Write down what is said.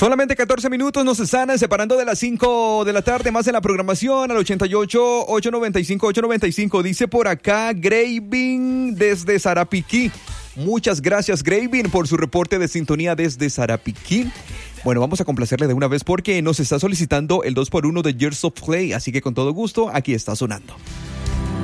Solamente 14 minutos nos están separando de las 5 de la tarde, más en la programación al 88-895-895. Dice por acá Graving desde Sarapiquí. Muchas gracias, Graving, por su reporte de sintonía desde Sarapiquí. Bueno, vamos a complacerle de una vez porque nos está solicitando el 2x1 de Years of Play, así que con todo gusto, aquí está sonando.